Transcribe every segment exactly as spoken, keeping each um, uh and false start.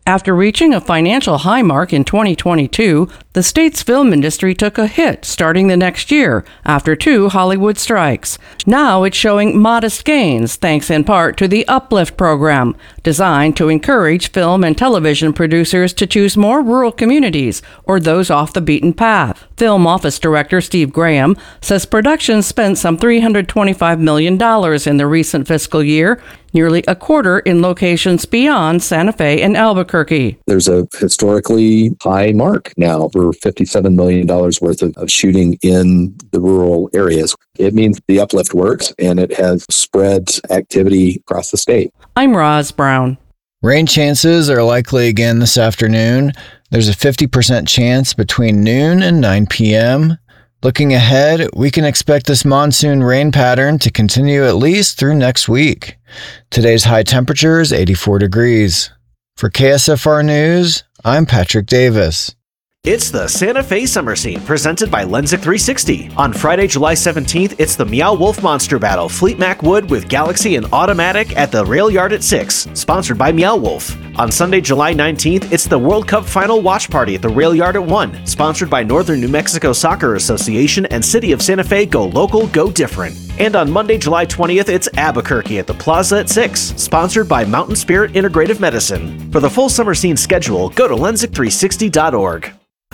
After reaching a financial high mark in twenty twenty-two, the state's film industry took a hit starting the next year after two Hollywood strikes. Now it's showing modest gains thanks in part to the Uplift program, designed to encourage film and television producers to choose more rural communities or those off the beaten path. Film Office Director Steve Graham says production spent some three hundred twenty-five million dollars in the recent fiscal year, nearly a quarter in locations beyond Santa Fe and Albuquerque. There's a historically high mark now for fifty-seven million dollars worth of, of shooting in the rural areas. It means the Uplift works, and it has spread activity across the state. I'm Roz Brown. Rain chances are likely again this afternoon. There's a fifty percent chance between noon and nine p.m. Looking ahead, we can expect this monsoon rain pattern to continue at least through next week. Today's high temperature is eighty-four degrees. For K S F R News, I'm Patrick Davis. It's the Santa Fe Summer Scene, presented by Lensic three sixty. On Friday, July seventeenth, it's the Meow Wolf Monster Battle, Fleet Mac Wood with Galaxy and Automatic at the Rail Yard at six, sponsored by Meow Wolf. On Sunday, July nineteenth, it's the World Cup Final Watch Party at the Rail Yard at one, sponsored by Northern New Mexico Soccer Association and City of Santa Fe. Go local, go different. And on Monday, July twentieth, it's Albuquerque at the Plaza at six, sponsored by Mountain Spirit Integrative Medicine. For the full summer scene schedule, go to lensic three sixty dot org.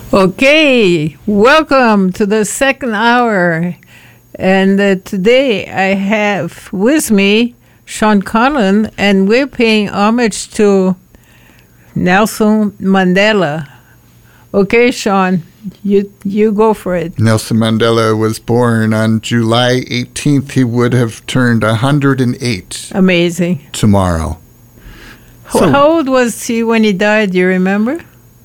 Okay, welcome to the second hour. And uh, today I have with me Sean Conlon, and we're paying homage to Nelson Mandela. Okay, Sean, you you go for it. Nelson Mandela was born on July eighteenth. He would have turned one hundred eight. Amazing. Tomorrow. So, How old was he when he died, do you remember?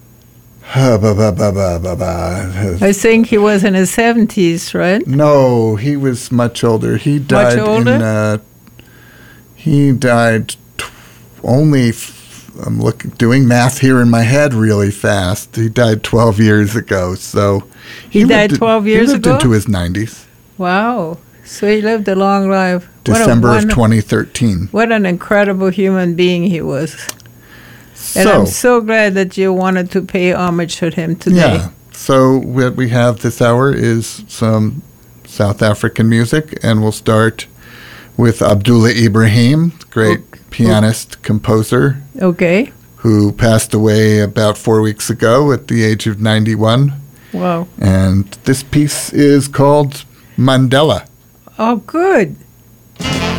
Uh, ba, ba, ba, ba, ba, ba. I think he was in his seventies, right? No, he was much older. He died much older? in. Uh, he died t- only. F- I'm looking, doing math here in my head really fast. He died twelve years ago. So he, he died twelve years he lived ago. Into his nineties. Wow! So he lived a long life. December what a, of twenty thirteen. What an incredible human being he was. And so, I'm so glad that you wanted to pay homage to him today. Yeah. So what we have this hour is some South African music, and we'll start with Abdullah Ibrahim, great oh, pianist, oh. composer. Okay. Who passed away about four weeks ago at the age of ninety-one. Wow. And this piece is called Mandela. Oh, good.